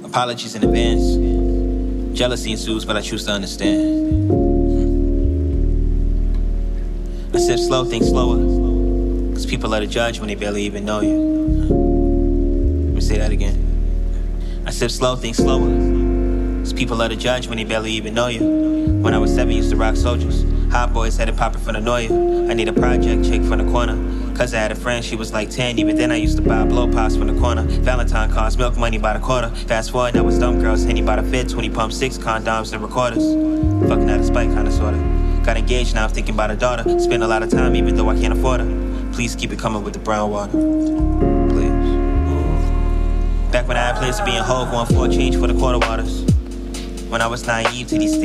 Apologies in advance. Jealousy ensues, but I choose to understand. I sip slow, think slower. Cause people are to judge when they barely even know you. Let me say that again. I sip slow, think slower. Cause people are to judge when they barely even know you. When I was 7, used to rock soldiers. Hot boys had it poppin' from the Noya. I need a project chick from the corner. Cause I had a friend, she was like 10. Even then I used to buy blow pops from the corner. Valentine cards, milk money by the quarter. Fast forward, now it's dumb girls, Henny by the fit. 20 pump 6 condoms and recorders. Fucking out of spite, kinda sorta. Got engaged, now I'm thinking about a daughter. Spend a lot of time even though I can't afford her. Please keep it coming with the brown water. Please. Back when I had plans to be in Hove, going for a change for the quarter waters. When I was naive to these things.